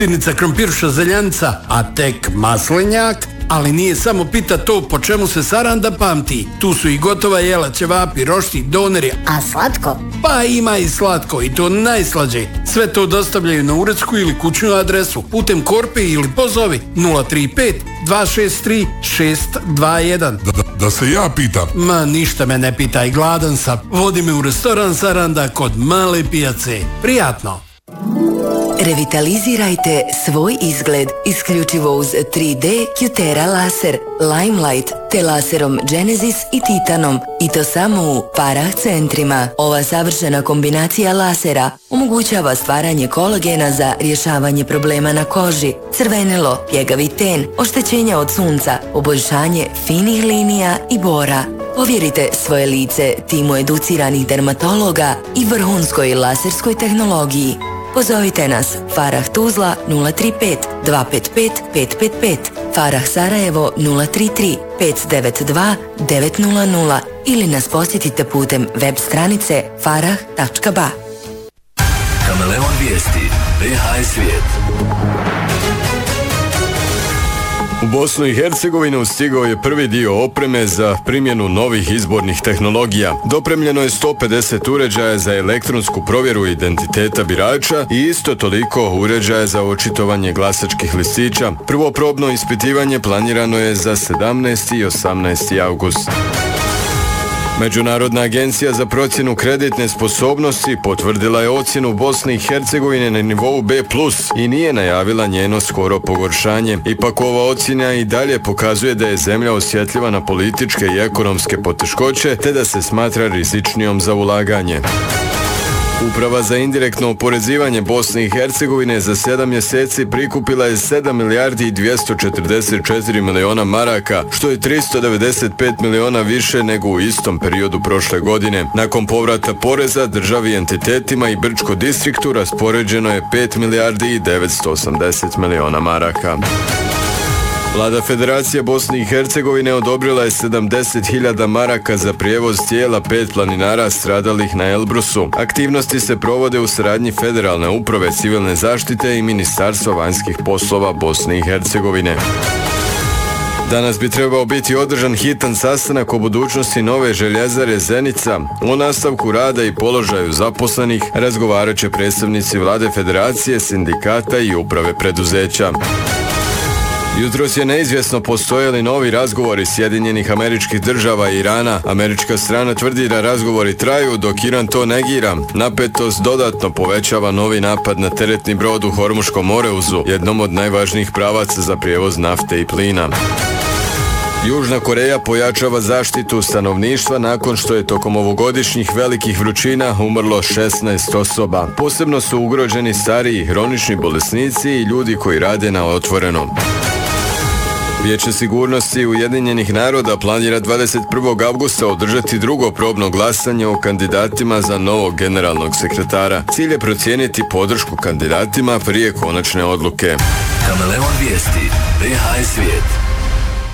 Pšenica, krompirša, zeljanica, a tek maslinjak. Ali nije samo pita to po čemu se saranda pamti. Tu su i gotova jela, ćevapi, rošti, doneri. A slatko? Pa ima i slatko, i to najslađe. Sve to dostavljaju na uredsku ili kućnu adresu putem korpe ili pozovi 035 263 621. Da se ja pitam? Ma ništa me ne pitaj, gladan sam. Vodi me u restoran Saranda kod Male pijace. Prijatno! Revitalizirajte svoj izgled isključivo uz 3D Cutera laser, Limelight te laserom Genesis i Titanom i to samo u Farah centrima. Ova savršena kombinacija lasera omogućava stvaranje kolagena za rješavanje problema na koži, crvenilo, pjegavi ten, oštećenja od sunca, poboljšanje finih linija i bora. Povjerite svoje lice timu educiranih dermatologa i vrhunskoj laserskoj tehnologiji. Pozovite nas Farah Tuzla 035 255 555, Farah Sarajevo 033 592 900 ili nas posjetite putem web stranice farah.ba. Kameleon vijesti, BH svijet. U Bosnu i Hercegovinu stigao je prvi dio opreme za primjenu novih izbornih tehnologija. Dopremljeno je 150 uređaja za elektronsku provjeru identiteta birača i isto toliko uređaja za očitovanje glasačkih listića. Prvo probno ispitivanje planirano je za 17. i 18. august. Međunarodna agencija za procjenu kreditne sposobnosti potvrdila je ocjenu Bosne i Hercegovine na nivou B+ i nije najavila njeno skoro pogoršanje. Ipak ova ocjena i dalje pokazuje da je zemlja osjetljiva na političke i ekonomske poteškoće te da se smatra rizičnijom za ulaganje. Uprava za indirektno oporezivanje Bosne i Hercegovine za 7 mjeseci prikupila je 7 milijardi i 244 miliona maraka, što je 395 miliona više nego u istom periodu prošle godine. Nakon povrata poreza državi, entitetima i Brčko distriktu raspoređeno je 5 milijardi i 980 miliona maraka. Vlada Federacije Bosne i Hercegovine odobrila je 70.000 maraka za prijevoz tijela 5 planinara stradalih na Elbrusu. Aktivnosti se provode u saradnji Federalne uprave civilne zaštite i Ministarstva vanjskih poslova Bosne i Hercegovine. Danas bi trebao biti održan hitan sastanak o budućnosti nove željezare Zenica. O nastavku rada i položaju zaposlenih razgovarat će predstavnici Vlade Federacije, sindikata i uprave preduzeća. Jutros je neizvjesno postoje li novi razgovori Sjedinjenih Američkih Država i Irana. Američka strana tvrdi da razgovori traju, dok Iran to negira. Napetost dodatno povećava novi napad na teretni brod u Hormuškom moreuzu, jednom od najvažnijih pravaca za prijevoz nafte i plina. Južna Koreja pojačava zaštitu stanovništva nakon što je tokom ovogodišnjih velikih vrućina umrlo 16 osoba. Posebno su ugroženi stariji, hronični bolesnici i ljudi koji rade na otvorenom. Vijeće sigurnosti Ujedinjenih naroda planira 21. avgusta održati drugo probno glasanje o kandidatima za novog generalnog sekretara. Cilj je procijeniti podršku kandidatima prije konačne odluke. Kameleon vijesti, BH svijet.